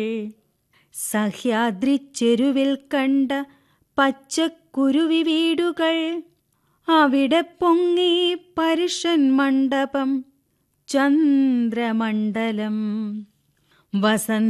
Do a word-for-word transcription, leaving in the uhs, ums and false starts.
സഹ്യാദ്രിച്ചെരുവിൽ കണ്ട പച്ചക്കുരുവി വീടുകൾ, അവിടെ പൊങ്ങി പരുഷൻ മണ്ഡപം ചന്ദ്രമണ്ഡലം. വസന്ത